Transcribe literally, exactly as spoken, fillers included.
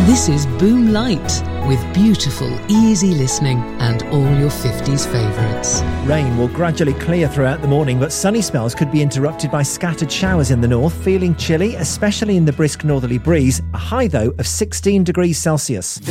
This is Boom Light, with beautiful, easy listening and all your fifties favourites. Rain will gradually clear throughout the morning, but sunny spells could be interrupted by scattered showers in the north, feeling chilly, especially in the brisk northerly breeze. A high, though, of sixteen degrees Celsius.